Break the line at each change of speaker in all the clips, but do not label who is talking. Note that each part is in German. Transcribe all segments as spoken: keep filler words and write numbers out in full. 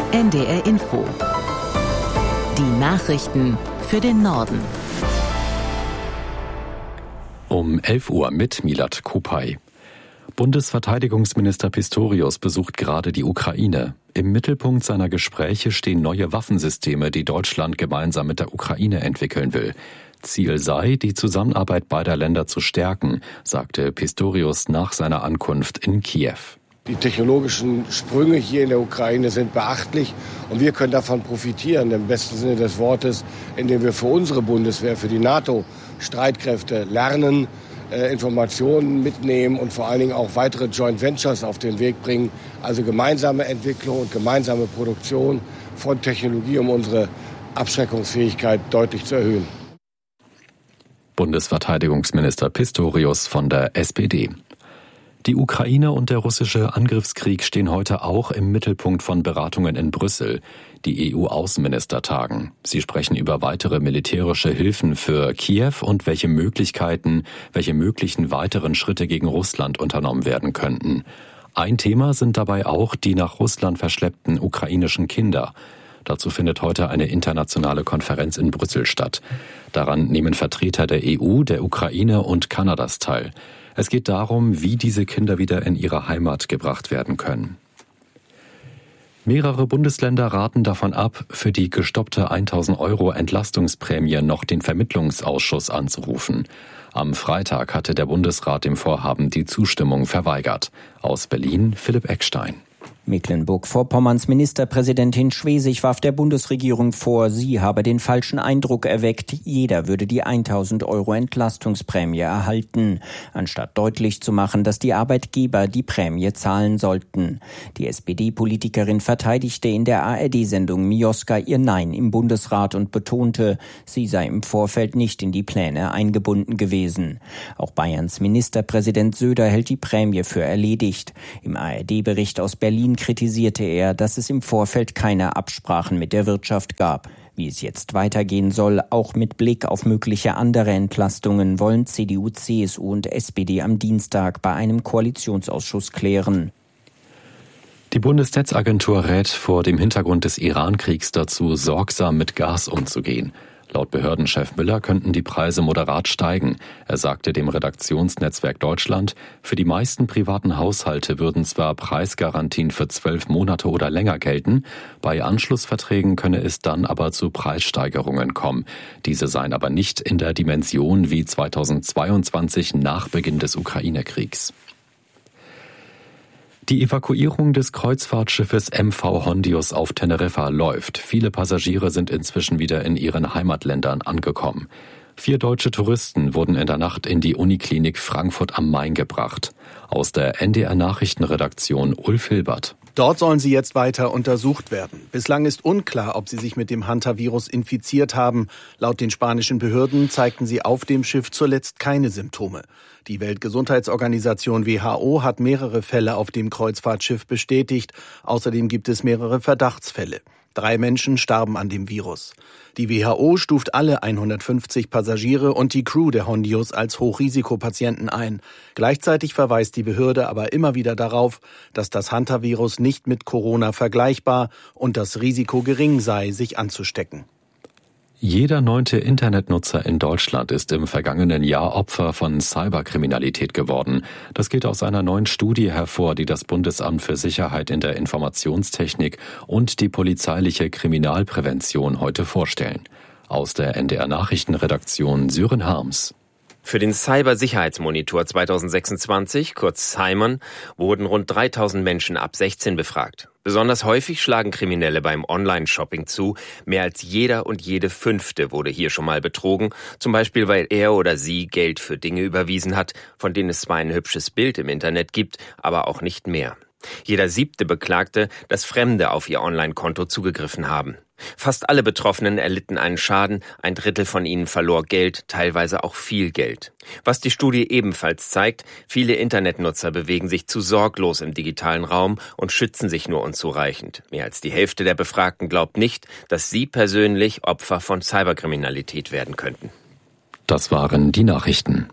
N D R Info. Die Nachrichten für den Norden.
Um elf Uhr mit Milad Kupay. Bundesverteidigungsminister Pistorius besucht gerade die Ukraine. Im Mittelpunkt seiner Gespräche stehen neue Waffensysteme, die Deutschland gemeinsam mit der Ukraine entwickeln will. Ziel sei, die Zusammenarbeit beider Länder zu stärken, sagte Pistorius nach seiner Ankunft in Kiew.
Die technologischen Sprünge hier in der Ukraine sind beachtlich und wir können davon profitieren, im besten Sinne des Wortes, indem wir für unsere Bundeswehr, für die NATO-Streitkräfte lernen, äh, Informationen mitnehmen und vor allen Dingen auch weitere Joint Ventures auf den Weg bringen, also gemeinsame Entwicklung und gemeinsame Produktion von Technologie, um unsere Abschreckungsfähigkeit deutlich zu erhöhen.
Bundesverteidigungsminister Pistorius von der S P D. Die Ukraine und der russische Angriffskrieg stehen heute auch im Mittelpunkt von Beratungen in Brüssel. Die E U-Außenminister tagen. Sie sprechen über weitere militärische Hilfen für Kiew und welche Möglichkeiten, welche möglichen weiteren Schritte gegen Russland unternommen werden könnten. Ein Thema sind dabei auch die nach Russland verschleppten ukrainischen Kinder. Dazu findet heute eine internationale Konferenz in Brüssel statt. Daran nehmen Vertreter der E U, der Ukraine und Kanadas teil. Es geht darum, wie diese Kinder wieder in ihre Heimat gebracht werden können. Mehrere Bundesländer raten davon ab, für die gestoppte tausend Euro Entlastungsprämie noch den Vermittlungsausschuss anzurufen. Am Freitag hatte der Bundesrat dem Vorhaben die Zustimmung verweigert. Aus Berlin Philipp Eckstein.
Mecklenburg-Vorpommerns Ministerpräsidentin Schwesig warf der Bundesregierung vor, sie habe den falschen Eindruck erweckt, jeder würde die tausend Euro Entlastungsprämie erhalten, anstatt deutlich zu machen, dass die Arbeitgeber die Prämie zahlen sollten. Die S P D-Politikerin verteidigte in der A R D-Sendung Mioska ihr Nein im Bundesrat und betonte, sie sei im Vorfeld nicht in die Pläne eingebunden gewesen. Auch Bayerns Ministerpräsident Söder hält die Prämie für erledigt. Im A R D-Bericht aus Berlin kritisierte er, dass es im Vorfeld keine Absprachen mit der Wirtschaft gab. Wie es jetzt weitergehen soll, auch mit Blick auf mögliche andere Entlastungen, wollen C D U, C S U und S P D am Dienstag bei einem Koalitionsausschuss klären.
Die Bundesnetzagentur rät vor dem Hintergrund des Iran-Kriegs dazu, sorgsam mit Gas umzugehen. Laut Behördenchef Müller könnten die Preise moderat steigen. Er sagte dem Redaktionsnetzwerk Deutschland, für die meisten privaten Haushalte würden zwar Preisgarantien für zwölf Monate oder länger gelten, bei Anschlussverträgen könne es dann aber zu Preissteigerungen kommen. Diese seien aber nicht in der Dimension wie zweitausendzweiundzwanzig nach Beginn des Ukraine-Kriegs. Die Evakuierung des Kreuzfahrtschiffes M V Hondius auf Teneriffa läuft. Viele Passagiere sind inzwischen wieder in ihren Heimatländern angekommen. Vier deutsche Touristen wurden in der Nacht in die Uniklinik Frankfurt am Main gebracht. Aus der N D R-Nachrichtenredaktion Ulf Hilbert.
Dort sollen sie jetzt weiter untersucht werden. Bislang ist unklar, ob sie sich mit dem Hantavirus infiziert haben. Laut den spanischen Behörden zeigten sie auf dem Schiff zuletzt keine Symptome. Die Weltgesundheitsorganisation W H O hat mehrere Fälle auf dem Kreuzfahrtschiff bestätigt. Außerdem gibt es mehrere Verdachtsfälle. Drei Menschen starben an dem Virus. Die W H O stuft alle hundertfünfzig Passagiere und die Crew der Hondius als Hochrisikopatienten ein. Gleichzeitig verweist die Behörde aber immer wieder darauf, dass das Hantavirus nicht mit Corona vergleichbar und das Risiko gering sei, sich anzustecken.
Jeder neunte Internetnutzer in Deutschland ist im vergangenen Jahr Opfer von Cyberkriminalität geworden. Das geht aus einer neuen Studie hervor, die das Bundesamt für Sicherheit in der Informationstechnik und die polizeiliche Kriminalprävention heute vorstellen. Aus der N D R-Nachrichtenredaktion Sören Harms.
Für den Cybersicherheitsmonitor zweitausendsechsundzwanzig, kurz Simon, wurden rund dreitausend Menschen ab sechzehn befragt. Besonders häufig schlagen Kriminelle beim Online-Shopping zu. Mehr als jeder und jede Fünfte wurde hier schon mal betrogen. Zum Beispiel, weil er oder sie Geld für Dinge überwiesen hat, von denen es zwar ein hübsches Bild im Internet gibt, aber auch nicht mehr. Jeder Siebte beklagte, dass Fremde auf ihr Online-Konto zugegriffen haben. Fast alle Betroffenen erlitten einen Schaden, ein Drittel von ihnen verlor Geld, teilweise auch viel Geld. Was die Studie ebenfalls zeigt, viele Internetnutzer bewegen sich zu sorglos im digitalen Raum und schützen sich nur unzureichend. Mehr als die Hälfte der Befragten glaubt nicht, dass sie persönlich Opfer von Cyberkriminalität werden könnten.
Das waren die Nachrichten.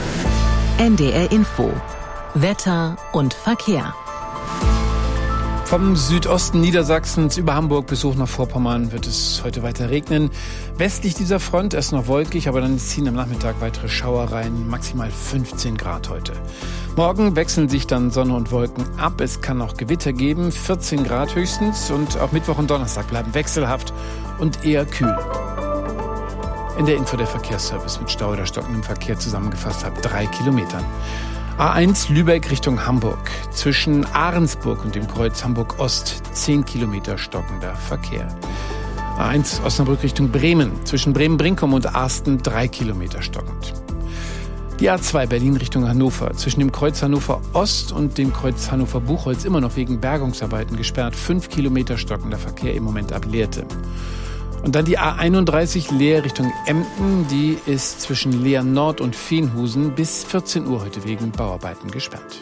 N D R Info. Wetter und Verkehr.
Vom Südosten Niedersachsens über Hamburg bis hoch nach Vorpommern wird es heute weiter regnen. Westlich dieser Front erst noch wolkig, aber dann ziehen am Nachmittag weitere Schauer rein. Maximal fünfzehn Grad heute. Morgen wechseln sich dann Sonne und Wolken ab. Es kann auch Gewitter geben, vierzehn Grad höchstens. Und auch Mittwoch und Donnerstag bleiben wechselhaft und eher kühl. In der Info der Verkehrsservice mit Stau oder stockendem Verkehr zusammengefasst ab drei Kilometern. A eins Lübeck Richtung Hamburg. Zwischen Ahrensburg und dem Kreuz Hamburg-Ost zehn Kilometer stockender Verkehr. A eins Osnabrück Richtung Bremen. Zwischen Bremen-Brinkum und Arsten drei Kilometer stockend. Die A zwei Berlin Richtung Hannover. Zwischen dem Kreuz Hannover-Ost und dem Kreuz Hannover-Buchholz immer noch wegen Bergungsarbeiten gesperrt. fünf Kilometer stockender Verkehr im Moment ab Lehrte. Und dann die A einunddreißig Leer Richtung Emden. Die ist zwischen Leer Nord und Veenhusen bis vierzehn Uhr heute wegen Bauarbeiten gesperrt.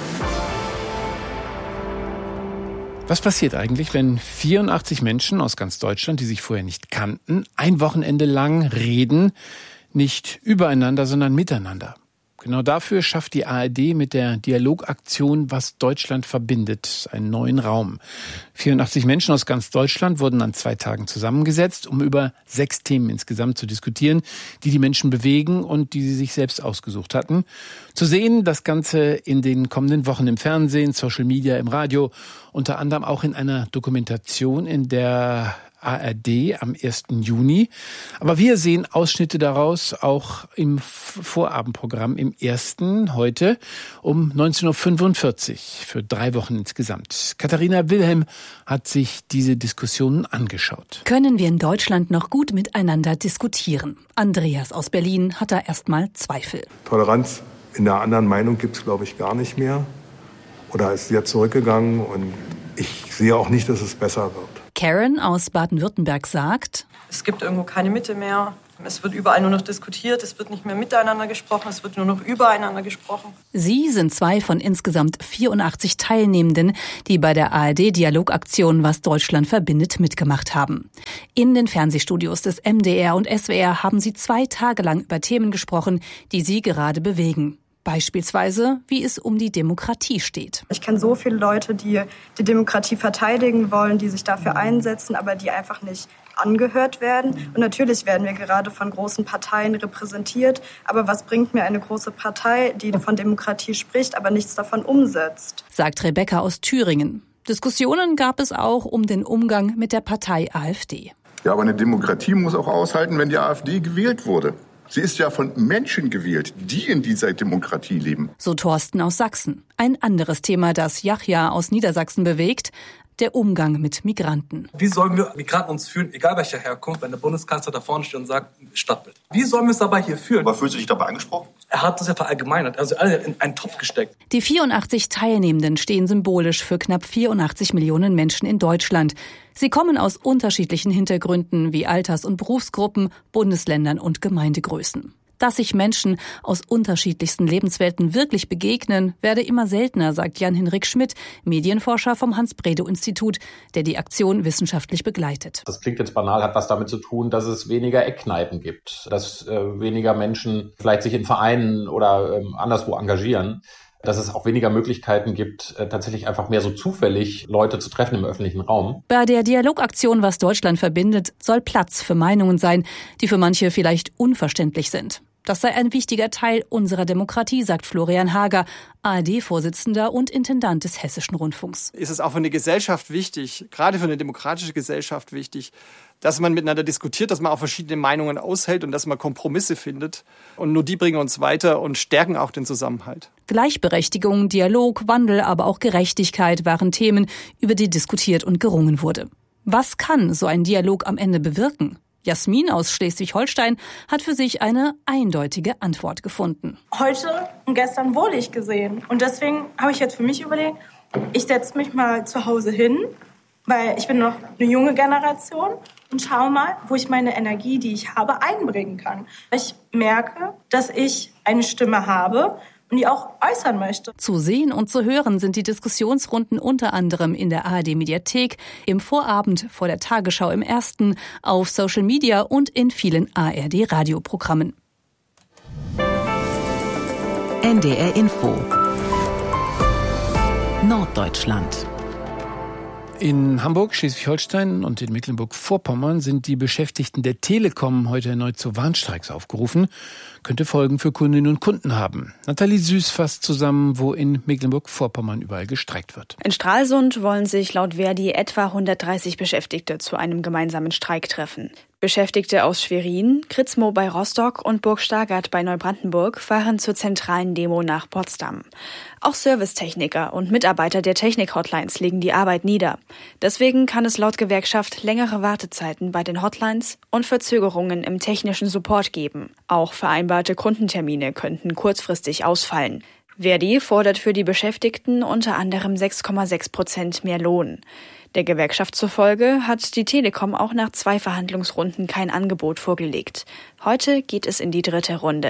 Was passiert eigentlich, wenn vierundachtzig Menschen aus ganz Deutschland, die sich vorher nicht kannten, ein Wochenende lang reden, nicht übereinander, sondern miteinander? Genau dafür schafft die A R D mit der Dialogaktion Was Deutschland verbindet einen neuen Raum. vierundachtzig Menschen aus ganz Deutschland wurden an zwei Tagen zusammengesetzt, um über sechs Themen insgesamt zu diskutieren, die die Menschen bewegen und die sie sich selbst ausgesucht hatten. Zu sehen das Ganze in den kommenden Wochen im Fernsehen, Social Media, im Radio, unter anderem auch in einer Dokumentation in der A R D am ersten Juni. Aber wir sehen Ausschnitte daraus auch im Vorabendprogramm im ersten heute um neunzehn Uhr fünfundvierzig für drei Wochen insgesamt. Katharina Wilhelm hat sich diese Diskussionen angeschaut.
Können wir in Deutschland noch gut miteinander diskutieren? Andreas aus Berlin hat da erstmal Zweifel.
Toleranz in der anderen Meinung gibt es, glaube ich, gar nicht mehr. Oder ist sehr zurückgegangen und ich sehe auch nicht, dass es besser wird.
Karen aus Baden-Württemberg sagt:
Es gibt irgendwo keine Mitte mehr. Es wird überall nur noch diskutiert. Es wird nicht mehr miteinander gesprochen. Es wird nur noch übereinander gesprochen.
Sie sind zwei von insgesamt vierundachtzig Teilnehmenden, die bei der A R D-Dialogaktion Was Deutschland verbindet mitgemacht haben. In den Fernsehstudios des M D R und S W R haben sie zwei Tage lang über Themen gesprochen, die sie gerade bewegen. Beispielsweise, wie es um die Demokratie steht.
Ich kenne so viele Leute, die die Demokratie verteidigen wollen, die sich dafür einsetzen, aber die einfach nicht angehört werden. Und natürlich werden wir gerade von großen Parteien repräsentiert. Aber was bringt mir eine große Partei, die von Demokratie spricht, aber nichts davon umsetzt?
Sagt Rebecca aus Thüringen. Diskussionen gab es auch um den Umgang mit der Partei AfD.
Ja, aber eine Demokratie muss auch aushalten, wenn die AfD gewählt wurde. Sie ist ja von Menschen gewählt, die in dieser Demokratie leben.
So Thorsten aus Sachsen. Ein anderes Thema, das Yahya aus Niedersachsen bewegt: der Umgang mit Migranten.
Wie sollen wir Migranten uns fühlen, egal welcher Herkunft, wenn der Bundeskanzler da vorne steht und sagt, Stadtbild? Wie sollen wir es dabei hier fühlen?
Aber fühlst du dich dabei angesprochen?
Er hat das ja verallgemeinert, also alle in einen Topf gesteckt.
Die vierundachtzig Teilnehmenden stehen symbolisch für knapp vierundachtzig Millionen Menschen in Deutschland. Sie kommen aus unterschiedlichen Hintergründen wie Alters- und Berufsgruppen, Bundesländern und Gemeindegrößen. Dass sich Menschen aus unterschiedlichsten Lebenswelten wirklich begegnen, werde immer seltener, sagt Jan-Hinrik Schmidt, Medienforscher vom Hans-Bredow-Institut, der die Aktion wissenschaftlich begleitet.
Das klingt jetzt banal, hat was damit zu tun, dass es weniger Eckkneipen gibt, dass äh, weniger Menschen vielleicht sich in Vereinen oder ähm, anderswo engagieren, dass es auch weniger Möglichkeiten gibt, äh, tatsächlich einfach mehr so zufällig Leute zu treffen im öffentlichen Raum.
Bei der Dialogaktion Was Deutschland verbindet soll Platz für Meinungen sein, die für manche vielleicht unverständlich sind. Das sei ein wichtiger Teil unserer Demokratie, sagt Florian Hager, A R D-Vorsitzender und Intendant des Hessischen Rundfunks.
Ist es auch für eine Gesellschaft wichtig, gerade für eine demokratische Gesellschaft wichtig, dass man miteinander diskutiert, dass man auch verschiedene Meinungen aushält und dass man Kompromisse findet. Und nur die bringen uns weiter und stärken auch den Zusammenhalt.
Gleichberechtigung, Dialog, Wandel, aber auch Gerechtigkeit waren Themen, über die diskutiert und gerungen wurde. Was kann so ein Dialog am Ende bewirken? Jasmin aus Schleswig-Holstein hat für sich eine eindeutige Antwort gefunden.
Heute und gestern wurde ich gesehen. Und deswegen habe ich jetzt für mich überlegt, ich setze mich mal zu Hause hin, weil ich bin noch eine junge Generation und schaue mal, wo ich meine Energie, die ich habe, einbringen kann. Ich merke, dass ich eine Stimme habe und die auch äußern möchte.
Zu sehen und zu hören sind die Diskussionsrunden unter anderem in der A R D-Mediathek, im Vorabend vor der Tagesschau im Ersten, auf Social Media und in vielen A R D-Radioprogrammen.
N D R Info Norddeutschland.
In Hamburg, Schleswig-Holstein und in Mecklenburg-Vorpommern sind die Beschäftigten der Telekom heute erneut zu Warnstreiks aufgerufen. Könnte Folgen für Kundinnen und Kunden haben. Nathalie Süß fasst zusammen, wo in Mecklenburg-Vorpommern überall gestreikt wird.
In Stralsund wollen sich laut Verdi etwa hundertdreißig Beschäftigte zu einem gemeinsamen Streik treffen. Beschäftigte aus Schwerin, Kritzmo bei Rostock und Burg Stargard bei Neubrandenburg fahren zur zentralen Demo nach Potsdam. Auch Servicetechniker und Mitarbeiter der Technik-Hotlines legen die Arbeit nieder. Deswegen kann es laut Gewerkschaft längere Wartezeiten bei den Hotlines und Verzögerungen im technischen Support geben. Auch vereinbarte Kundentermine könnten kurzfristig ausfallen. Verdi fordert für die Beschäftigten unter anderem sechs Komma sechs Prozent mehr Lohn. Der Gewerkschaft zufolge hat die Telekom auch nach zwei Verhandlungsrunden kein Angebot vorgelegt. Heute geht es in die dritte Runde.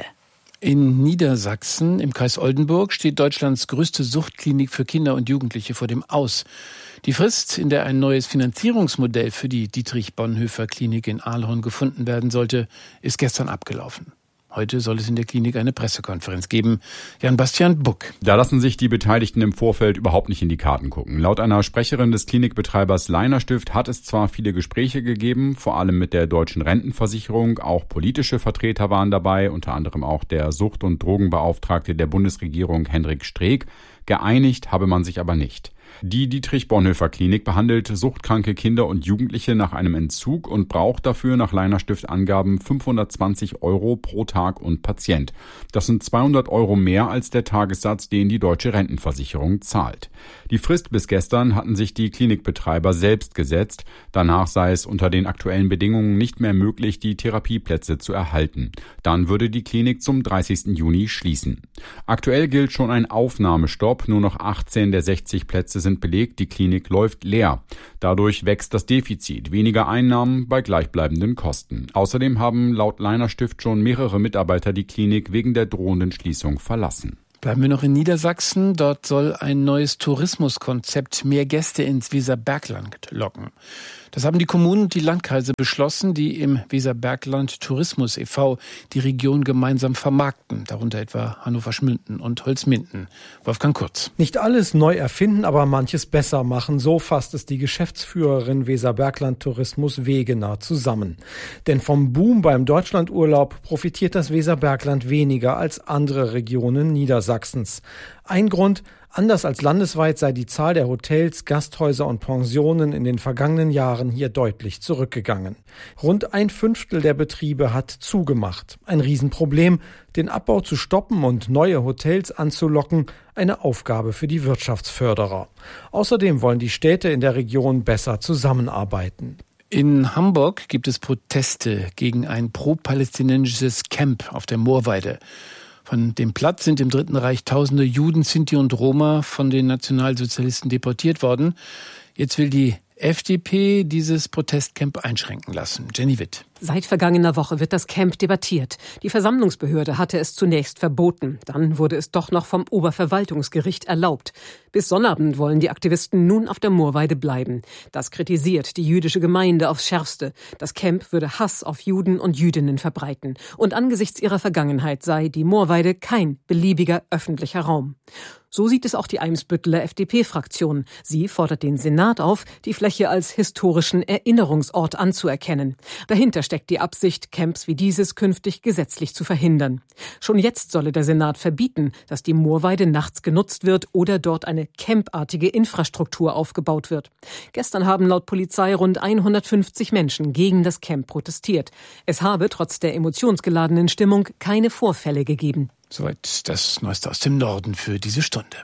In Niedersachsen im Kreis Oldenburg steht Deutschlands größte Suchtklinik für Kinder und Jugendliche vor dem Aus. Die Frist, in der ein neues Finanzierungsmodell für die Dietrich-Bonhoeffer-Klinik in Ahlhorn gefunden werden sollte, ist gestern abgelaufen. Heute soll es in der Klinik eine Pressekonferenz geben. Jan-Bastian Buck.
Da lassen sich die Beteiligten im Vorfeld überhaupt nicht in die Karten gucken. Laut einer Sprecherin des Klinikbetreibers Leiner Stift hat es zwar viele Gespräche gegeben, vor allem mit der deutschen Rentenversicherung. Auch politische Vertreter waren dabei, unter anderem auch der Sucht- und Drogenbeauftragte der Bundesregierung Hendrik Streeck. Geeinigt habe man sich aber nicht. Die Dietrich-Bonhoeffer-Klinik behandelt suchtkranke Kinder und Jugendliche nach einem Entzug und braucht dafür nach Leiner Stift Angaben fünfhundertzwanzig Euro pro Tag und Patient. Das sind zweihundert Euro mehr als der Tagessatz, den die deutsche Rentenversicherung zahlt. Die Frist bis gestern hatten sich die Klinikbetreiber selbst gesetzt. Danach sei es unter den aktuellen Bedingungen nicht mehr möglich, die Therapieplätze zu erhalten. Dann würde die Klinik zum dreißigsten Juni schließen. Aktuell gilt schon ein Aufnahmestopp. Nur noch achtzehn der sechzig Plätze sind belegt. Die Klinik läuft leer. Dadurch wächst das Defizit. Weniger Einnahmen bei gleichbleibenden Kosten. Außerdem haben laut Leiner Stift schon mehrere Mitarbeiter die Klinik wegen der drohenden Schließung verlassen.
Bleiben wir noch in Niedersachsen. Dort soll ein neues Tourismuskonzept mehr Gäste ins Weserbergland locken. Das haben die Kommunen und die Landkreise beschlossen, die im Weserbergland Tourismus e V die Region gemeinsam vermarkten, darunter etwa Hannover-Schmünden und Holzminden. Wolfgang Kurz.
Nicht alles neu erfinden, aber manches besser machen. So fasst es die Geschäftsführerin Weserbergland Tourismus Wegener zusammen. Denn vom Boom beim Deutschlandurlaub profitiert das Weserbergland weniger als andere Regionen Niedersachsens. Ein Grund: anders als landesweit sei die Zahl der Hotels, Gasthäuser und Pensionen in den vergangenen Jahren hier deutlich zurückgegangen. Rund ein Fünftel der Betriebe hat zugemacht. Ein Riesenproblem, den Abbau zu stoppen und neue Hotels anzulocken, eine Aufgabe für die Wirtschaftsförderer. Außerdem wollen die Städte in der Region besser zusammenarbeiten.
In Hamburg gibt es Proteste gegen ein pro-palästinensisches Camp auf der Moorweide. Von dem Platz sind im Dritten Reich tausende Juden, Sinti und Roma von den Nationalsozialisten deportiert worden. Jetzt will die F D P dieses Protestcamp einschränken lassen. Jenny Witt.
Seit vergangener Woche wird das Camp debattiert. Die Versammlungsbehörde hatte es zunächst verboten. Dann wurde es doch noch vom Oberverwaltungsgericht erlaubt. Bis Sonnabend wollen die Aktivisten nun auf der Moorweide bleiben. Das kritisiert die jüdische Gemeinde aufs Schärfste. Das Camp würde Hass auf Juden und Jüdinnen verbreiten. Und angesichts ihrer Vergangenheit sei die Moorweide kein beliebiger öffentlicher Raum. So sieht es auch die Eimsbütteler F D P-Fraktion. Sie fordert den Senat auf, die Fläche als historischen Erinnerungsort anzuerkennen. Dahinter steckt die Absicht, Camps wie dieses künftig gesetzlich zu verhindern. Schon jetzt solle der Senat verbieten, dass die Moorweide nachts genutzt wird oder dort eine campartige Infrastruktur aufgebaut wird. Gestern haben laut Polizei rund hundertfünfzig Menschen gegen das Camp protestiert. Es habe trotz der emotionsgeladenen Stimmung keine Vorfälle gegeben.
Soweit das Neueste aus dem Norden für diese Stunde.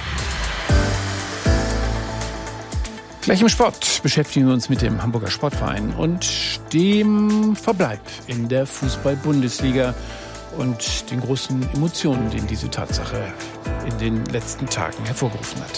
Gleich im Sport beschäftigen wir uns mit dem Hamburger Sportverein und dem Verbleib in der Fußball-Bundesliga und den großen Emotionen, die diese Tatsache in den letzten Tagen hervorgerufen hat.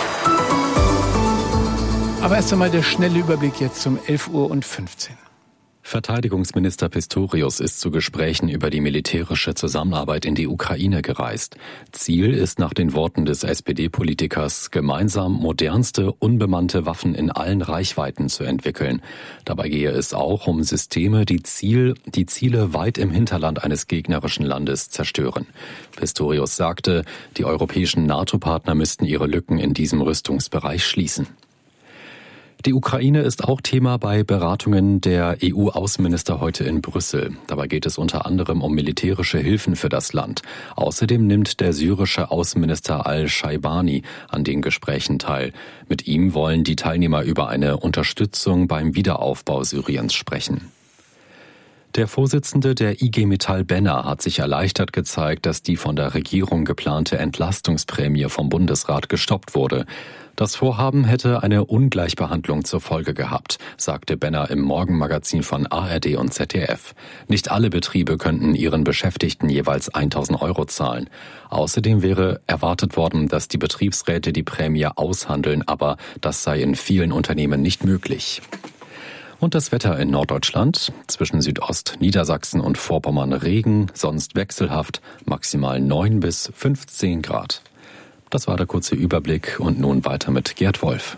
Aber erst einmal der schnelle Überblick jetzt um elf Uhr fünfzehn.
Verteidigungsminister Pistorius ist zu Gesprächen über die militärische Zusammenarbeit in die Ukraine gereist. Ziel ist nach den Worten des S P D-Politikers, gemeinsam modernste, unbemannte Waffen in allen Reichweiten zu entwickeln. Dabei gehe es auch um Systeme, die, Ziel, die Ziele weit im Hinterland eines gegnerischen Landes zerstören. Pistorius sagte, die europäischen NATO-Partner müssten ihre Lücken in diesem Rüstungsbereich schließen. Die Ukraine ist auch Thema bei Beratungen der E U-Außenminister heute in Brüssel. Dabei geht es unter anderem um militärische Hilfen für das Land. Außerdem nimmt der syrische Außenminister al-Shaibani an den Gesprächen teil. Mit ihm wollen die Teilnehmer über eine Unterstützung beim Wiederaufbau Syriens sprechen. Der Vorsitzende der I G Metall Benner hat sich erleichtert gezeigt, dass die von der Regierung geplante Entlastungsprämie vom Bundesrat gestoppt wurde. Das Vorhaben hätte eine Ungleichbehandlung zur Folge gehabt, sagte Benner im Morgenmagazin von A R D und Z D F. Nicht alle Betriebe könnten ihren Beschäftigten jeweils tausend Euro zahlen. Außerdem wäre erwartet worden, dass die Betriebsräte die Prämie aushandeln, aber das sei in vielen Unternehmen nicht möglich. Und das Wetter in Norddeutschland, zwischen Südost, Niedersachsen und Vorpommern Regen, sonst wechselhaft, maximal neun bis fünfzehn Grad. Das war der kurze Überblick und nun weiter mit Gerd Wolf.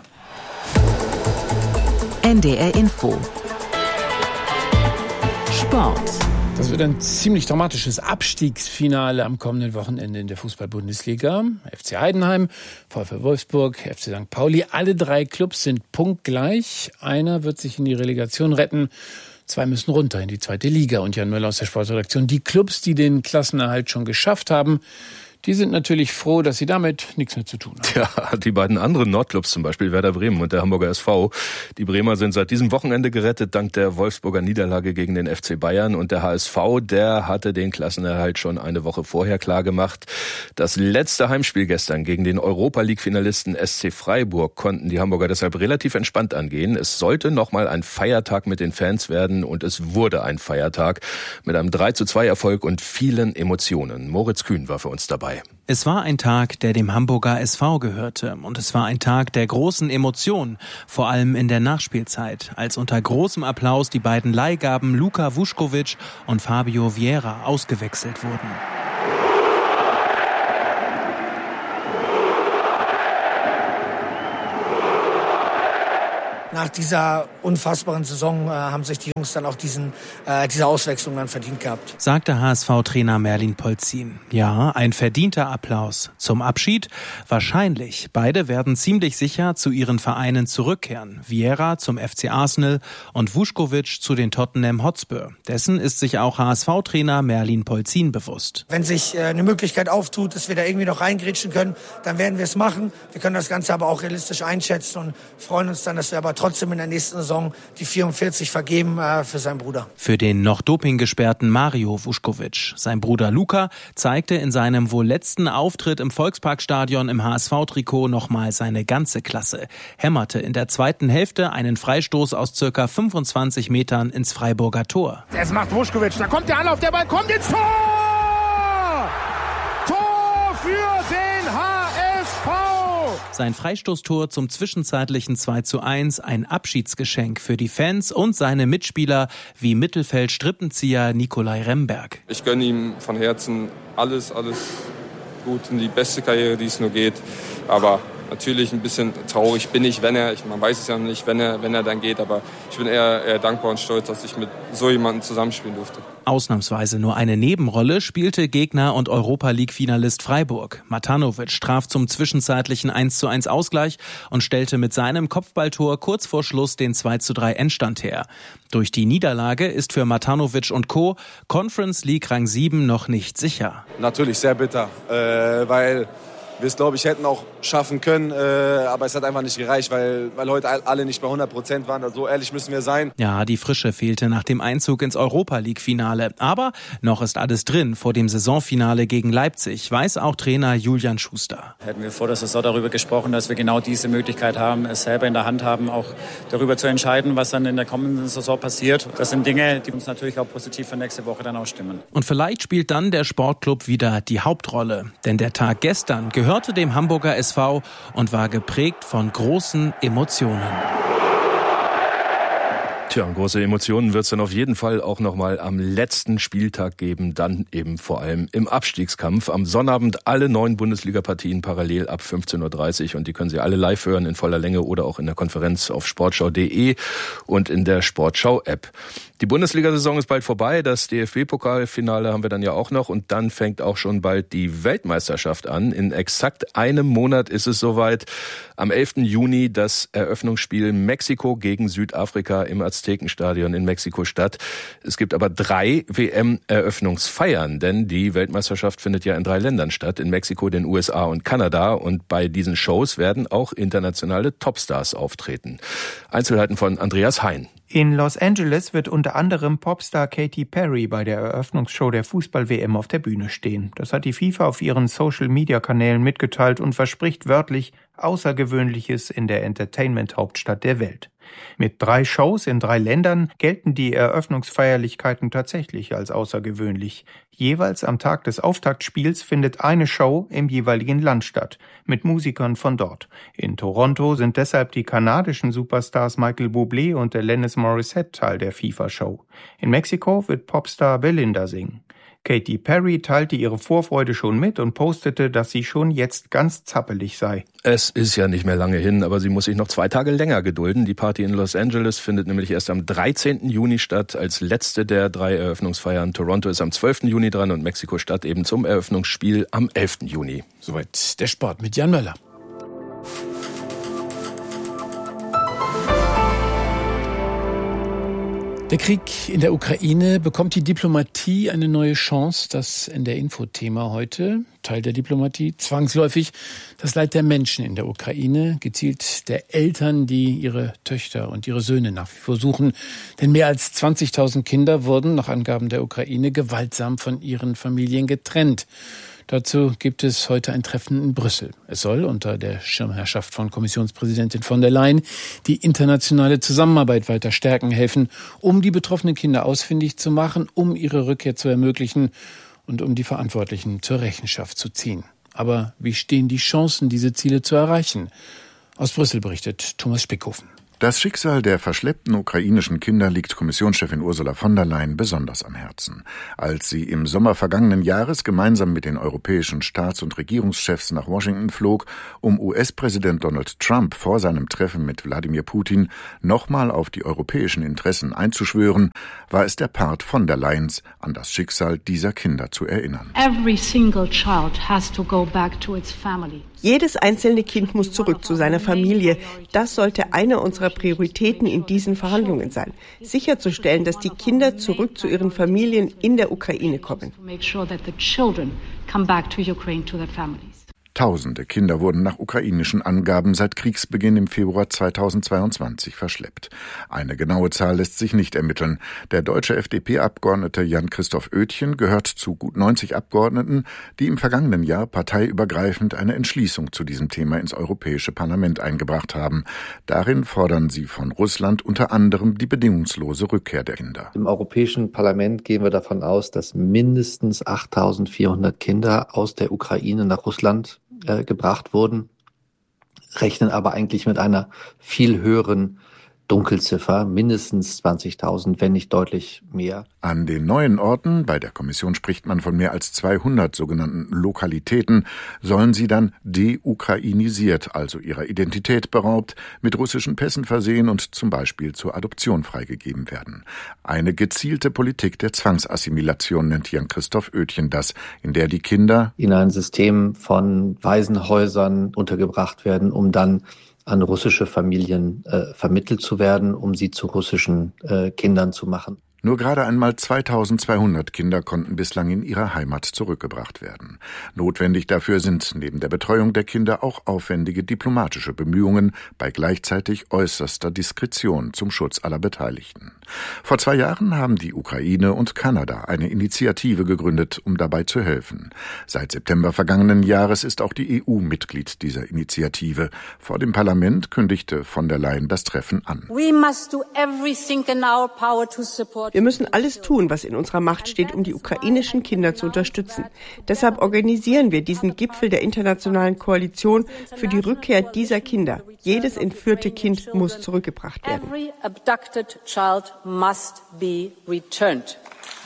N D R Info. Sport.
Das wird ein ziemlich dramatisches Abstiegsfinale am kommenden Wochenende in der Fußball-Bundesliga. F C Heidenheim, VfL Wolfsburg, F C Sankt Pauli, alle drei Clubs sind punktgleich. Einer wird sich in die Relegation retten. Zwei müssen runter in die zweite Liga. Und Jan Möller aus der Sportredaktion. Die Clubs, die den Klassenerhalt schon geschafft haben, die sind natürlich froh, dass sie damit nichts mehr zu tun haben.
Ja, die beiden anderen Nordclubs, zum Beispiel Werder Bremen und der Hamburger S V. Die Bremer sind seit diesem Wochenende gerettet, dank der Wolfsburger Niederlage gegen den F C Bayern. Und der H S V, der hatte den Klassenerhalt schon eine Woche vorher klargemacht. Das letzte Heimspiel gestern gegen den Europa-League-Finalisten S C Freiburg konnten die Hamburger deshalb relativ entspannt angehen. Es sollte nochmal ein Feiertag mit den Fans werden und es wurde ein Feiertag mit einem drei zu zwei Erfolg und vielen Emotionen. Moritz Kühn war für uns dabei.
Es war ein Tag, der dem Hamburger S V gehörte und es war ein Tag der großen Emotionen, vor allem in der Nachspielzeit, als unter großem Applaus die beiden Leihgaben Luka Vuskovic und Fabio Vieira ausgewechselt wurden.
Nach dieser unfassbaren Saison äh, haben sich die Jungs dann auch diesen, äh, diese Auswechslung dann verdient gehabt.
Sagte H S V-Trainer Merlin Polzin. Ja, ein verdienter Applaus. Zum Abschied? Wahrscheinlich. Beide werden ziemlich sicher zu ihren Vereinen zurückkehren. Vieira zum F C Arsenal und Vuskovic zu den Tottenham Hotspur. Dessen ist sich auch H S V-Trainer Merlin Polzin bewusst.
Wenn sich äh, eine Möglichkeit auftut, dass wir da irgendwie noch reingrätschen können, dann werden wir es machen. Wir können das Ganze aber auch realistisch einschätzen und freuen uns dann, dass wir aber trotzdem in der nächsten Saison die vierundvierzig vergeben äh, für seinen Bruder.
Für den noch dopinggesperrten Mario Vuskovic. Sein Bruder Luka zeigte in seinem wohl letzten Auftritt im Volksparkstadion im H S V-Trikot nochmal seine ganze Klasse. Hämmerte in der zweiten Hälfte einen Freistoß aus circa fünfundzwanzig Metern ins Freiburger Tor.
Jetzt macht Vuskovic, da kommt der Anlauf, der Ball kommt ins Tor! Tor für den H S V!
Sein Freistoßtor zum zwischenzeitlichen zwei zu eins, ein Abschiedsgeschenk für die Fans und seine Mitspieler wie Mittelfeld-Strippenzieher Nikolai Remberg.
Ich gönne ihm von Herzen alles, alles gut in die beste Karriere, die es nur geht. Aber natürlich ein bisschen traurig bin ich, wenn er, ich, man weiß es ja noch nicht, wenn er, wenn er dann geht. Aber ich bin eher, eher dankbar und stolz, dass ich mit so jemandem zusammenspielen durfte.
Ausnahmsweise nur eine Nebenrolle spielte Gegner und Europa-League-Finalist Freiburg. Matanovic traf zum zwischenzeitlichen eins zu eins Ausgleich und stellte mit seinem Kopfballtor kurz vor Schluss den zwei zu drei Endstand her. Durch die Niederlage ist für Matanovic und Co. Conference League Rang sieben noch nicht sicher.
Natürlich sehr bitter, äh, weil wir es, glaube ich, hätten auch schaffen können, äh, aber es hat einfach nicht gereicht, weil, weil heute alle nicht bei hundert Prozent waren. Also so ehrlich müssen wir sein.
Ja, die Frische fehlte nach dem Einzug ins Europa-League-Finale. Aber noch ist alles drin vor dem Saisonfinale gegen Leipzig, weiß auch Trainer Julian Schuster.
Hätten wir vor der Saison darüber gesprochen, dass wir genau diese Möglichkeit haben, es selber in der Hand haben, auch darüber zu entscheiden, was dann in der kommenden Saison passiert. Das sind Dinge, die uns natürlich auch positiv für nächste Woche dann ausstimmen.
Und vielleicht spielt dann der Sportclub wieder die Hauptrolle. Denn der Tag gestern gehörte dem Hamburger S V und war geprägt von großen Emotionen.
Tja, große Emotionen wird es dann auf jeden Fall auch nochmal am letzten Spieltag geben, dann eben vor allem im Abstiegskampf. Am Sonnabend alle neun Bundesliga-Partien parallel ab fünfzehn Uhr dreißig und die können Sie alle live hören in voller Länge oder auch in der Konferenz auf sportschau punkt de und in der Sportschau-App. Die Bundesliga-Saison ist bald vorbei, das D F B-Pokalfinale haben wir dann ja auch noch und dann fängt auch schon bald die Weltmeisterschaft an. In exakt einem Monat ist es soweit. Am elften Juni das Eröffnungsspiel Mexiko gegen Südafrika im Aztekenstadion in Mexiko-Stadt. Es gibt aber drei W M-Eröffnungsfeiern, denn die Weltmeisterschaft findet ja in drei Ländern statt, in Mexiko, den U S A und Kanada. Und bei diesen Shows werden auch internationale Topstars auftreten. Einzelheiten von Andreas Hein.
In Los Angeles wird unter anderem Popstar Katy Perry bei der Eröffnungsshow der Fußball-W M auf der Bühne stehen. Das hat die FIFA auf ihren Social-Media-Kanälen mitgeteilt und verspricht wörtlich Außergewöhnliches in der Entertainment-Hauptstadt der Welt. Mit drei Shows in drei Ländern gelten die Eröffnungsfeierlichkeiten tatsächlich als außergewöhnlich. Jeweils am Tag des Auftaktspiels findet eine Show im jeweiligen Land statt, mit Musikern von dort. In Toronto sind deshalb die kanadischen Superstars Michael Bublé und Alanis Morissette Teil der FIFA-Show. In Mexiko wird Popstar Belinda singen. Katy Perry teilte ihre Vorfreude schon mit und postete, dass sie schon jetzt ganz zappelig sei.
Es ist ja nicht mehr lange hin, aber sie muss sich noch zwei Tage länger gedulden. Die Party in Los Angeles findet nämlich erst am dreizehnten Juni statt, als letzte der drei Eröffnungsfeiern. Toronto ist am zwölften Juni dran und Mexiko-Stadt eben zum Eröffnungsspiel am elften Juni.
Soweit der Sport mit Jan Möller. Der Krieg in der Ukraine, bekommt die Diplomatie eine neue Chance? Das in der Infothema heute. Teil der Diplomatie, zwangsläufig das Leid der Menschen in der Ukraine, gezielt der Eltern, die ihre Töchter und ihre Söhne nach wie vor suchen. Denn mehr als zwanzigtausend Kinder wurden, nach Angaben der Ukraine, gewaltsam von ihren Familien getrennt. Dazu gibt es heute ein Treffen in Brüssel. Es soll unter der Schirmherrschaft von Kommissionspräsidentin von der Leyen die internationale Zusammenarbeit weiter stärken helfen, um die betroffenen Kinder ausfindig zu machen, um ihre Rückkehr zu ermöglichen und um die Verantwortlichen zur Rechenschaft zu ziehen. Aber wie stehen die Chancen, diese Ziele zu erreichen? Aus Brüssel berichtet Thomas Spickhofen.
Das Schicksal der verschleppten ukrainischen Kinder liegt Kommissionschefin Ursula von der Leyen besonders am Herzen. Als sie im Sommer vergangenen Jahres gemeinsam mit den europäischen Staats- und Regierungschefs nach Washington flog, um U S-Präsident Donald Trump vor seinem Treffen mit Wladimir Putin nochmal auf die europäischen Interessen einzuschwören, war es der Part von der Leyens, an das Schicksal dieser Kinder zu erinnern.
Every single child has to go back to its family.
Jedes einzelne Kind muss zurück zu seiner Familie. Das sollte eine unserer Prioritäten in diesen Verhandlungen sein. Sicherzustellen, dass die Kinder zurück zu ihren Familien in der Ukraine kommen.
Tausende Kinder wurden nach ukrainischen Angaben seit Kriegsbeginn im Februar zweitausendzweiundzwanzig verschleppt. Eine genaue Zahl lässt sich nicht ermitteln. Der deutsche F D P-Abgeordnete Jan-Christoph Oetjen gehört zu gut neunzig Abgeordneten, die im vergangenen Jahr parteiübergreifend eine Entschließung zu diesem Thema ins Europäische Parlament eingebracht haben. Darin fordern sie von Russland unter anderem die bedingungslose Rückkehr der Kinder.
Im Europäischen Parlament gehen wir davon aus, dass mindestens achttausendvierhundert Kinder aus der Ukraine nach Russland gebracht wurden, rechnen aber eigentlich mit einer viel höheren Dunkelziffer, mindestens zwanzigtausend, wenn nicht deutlich mehr.
An den neuen Orten, bei der Kommission spricht man von mehr als zweihundert sogenannten Lokalitäten, sollen sie dann deukrainisiert, also ihrer Identität beraubt, mit russischen Pässen versehen und zum Beispiel zur Adoption freigegeben werden. Eine gezielte Politik der Zwangsassimilation nennt Jan-Christoph Oetjen das, in der die Kinder
in ein System von Waisenhäusern untergebracht werden, um dann an russische Familien äh, vermittelt zu werden, um sie zu russischen äh, Kindern zu machen.
Nur gerade einmal zweitausendzweihundert Kinder konnten bislang in ihre Heimat zurückgebracht werden. Notwendig dafür sind neben der Betreuung der Kinder auch aufwendige diplomatische Bemühungen bei gleichzeitig äußerster Diskretion zum Schutz aller Beteiligten. Vor zwei Jahren haben die Ukraine und Kanada eine Initiative gegründet, um dabei zu helfen. Seit September vergangenen Jahres ist auch die E U Mitglied dieser Initiative. Vor dem Parlament kündigte von der Leyen das Treffen an.
We must do everything in our power to support. Wir müssen alles tun, was in unserer Macht steht, um die ukrainischen Kinder zu unterstützen. Deshalb organisieren wir diesen Gipfel der internationalen Koalition für die Rückkehr dieser Kinder. Jedes entführte Kind muss zurückgebracht werden.
Every abducted child must be returned.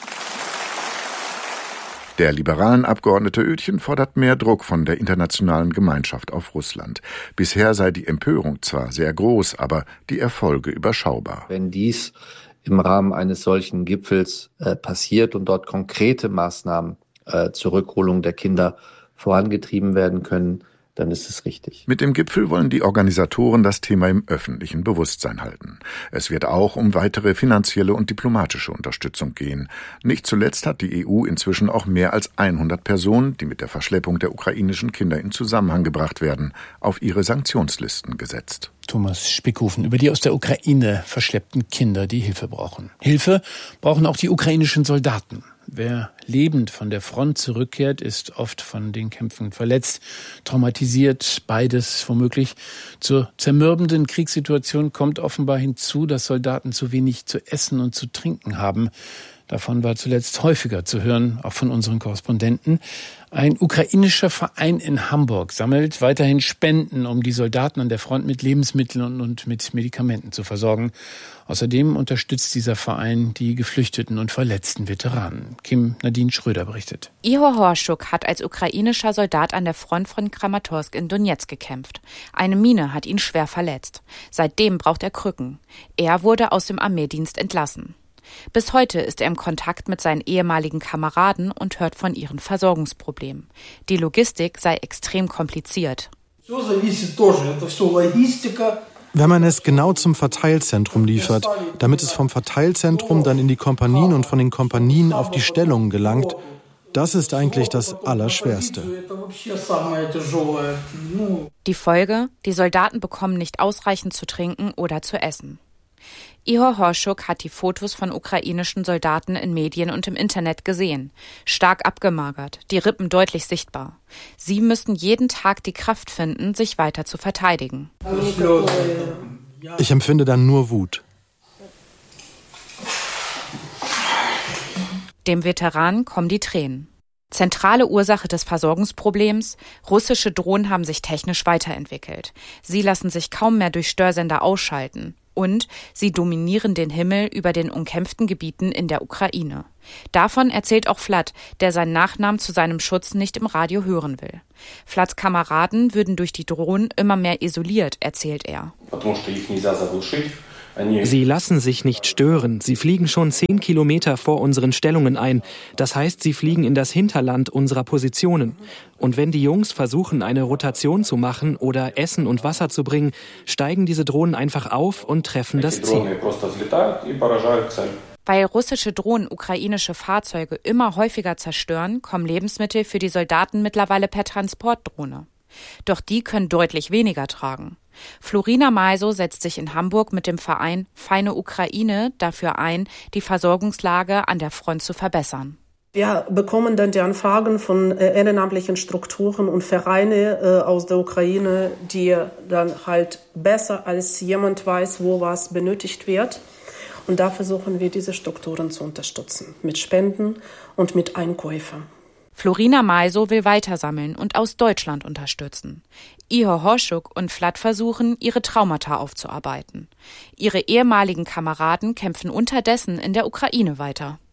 Der liberalen Abgeordnete Oetjen fordert mehr Druck von der internationalen Gemeinschaft auf Russland. Bisher sei die Empörung zwar sehr groß, aber die Erfolge überschaubar.
Wenn dies im Rahmen eines solchen Gipfels äh, passiert und dort konkrete Maßnahmen äh, zur Rückholung der Kinder vorangetrieben werden können, dann ist es richtig.
Mit dem Gipfel wollen die Organisatoren das Thema im öffentlichen Bewusstsein halten. Es wird auch um weitere finanzielle und diplomatische Unterstützung gehen. Nicht zuletzt hat die E U inzwischen auch mehr als hundert Personen, die mit der Verschleppung der ukrainischen Kinder in Zusammenhang gebracht werden, auf ihre Sanktionslisten gesetzt.
Thomas Spickhofen über die aus der Ukraine verschleppten Kinder, die Hilfe brauchen. Hilfe brauchen auch die ukrainischen Soldaten. Wer lebend von der Front zurückkehrt, ist oft von den Kämpfen verletzt, traumatisiert, beides womöglich. Zur zermürbenden Kriegssituation kommt offenbar hinzu, dass Soldaten zu wenig zu essen und zu trinken haben. Davon war zuletzt häufiger zu hören, auch von unseren Korrespondenten. Ein ukrainischer Verein in Hamburg sammelt weiterhin Spenden, um die Soldaten an der Front mit Lebensmitteln und mit Medikamenten zu versorgen. Außerdem unterstützt dieser Verein die geflüchteten und verletzten Veteranen. Kim Nadine Schröder berichtet.
Ihor Horschuk hat als ukrainischer Soldat an der Front von Kramatorsk in Donetsk gekämpft. Eine Mine hat ihn schwer verletzt. Seitdem braucht er Krücken. Er wurde aus dem Armeedienst entlassen. Bis heute ist er im Kontakt mit seinen ehemaligen Kameraden und hört von ihren Versorgungsproblemen. Die Logistik sei extrem kompliziert.
Wenn man es genau zum Verteilzentrum liefert, damit es vom Verteilzentrum dann in die Kompanien und von den Kompanien auf die Stellungen gelangt, das ist eigentlich das Allerschwerste.
Die Folge: Die Soldaten bekommen nicht ausreichend zu trinken oder zu essen. Ihor Horschuk hat die Fotos von ukrainischen Soldaten in Medien und im Internet gesehen. Stark abgemagert, die Rippen deutlich sichtbar. Sie müssen jeden Tag die Kraft finden, sich weiter zu verteidigen.
Ich empfinde dann nur Wut.
Dem Veteran kommen die Tränen. Zentrale Ursache des Versorgungsproblems: russische Drohnen haben sich technisch weiterentwickelt. Sie lassen sich kaum mehr durch Störsender ausschalten. Und sie dominieren den Himmel über den umkämpften Gebieten in der Ukraine. Davon erzählt auch Vlad, der seinen Nachnamen zu seinem Schutz nicht im Radio hören will. Vlads Kameraden würden durch die Drohnen immer mehr isoliert, erzählt er.
Sie lassen sich nicht stören. Sie fliegen schon zehn Kilometer vor unseren Stellungen ein. Das heißt, sie fliegen in das Hinterland unserer Positionen. Und wenn die Jungs versuchen, eine Rotation zu machen oder Essen und Wasser zu bringen, steigen diese Drohnen einfach auf und treffen das Ziel.
Weil russische Drohnen ukrainische Fahrzeuge immer häufiger zerstören, kommen Lebensmittel für die Soldaten mittlerweile per Transportdrohne. Doch die können deutlich weniger tragen. Florina Maiso setzt sich in Hamburg mit dem Verein Feine Ukraine dafür ein, die Versorgungslage an der Front zu verbessern.
Wir bekommen dann die Anfragen von äh, ehrenamtlichen Strukturen und Vereine äh, aus der Ukraine, die dann halt besser als jemand weiß, wo was benötigt wird. Und da versuchen wir, diese Strukturen zu unterstützen, mit Spenden und mit Einkäufen.
Florina Maiso will weitersammeln und aus Deutschland unterstützen. Ihor Horschuk und Vlad versuchen, ihre Traumata aufzuarbeiten. Ihre ehemaligen Kameraden kämpfen unterdessen in der Ukraine weiter.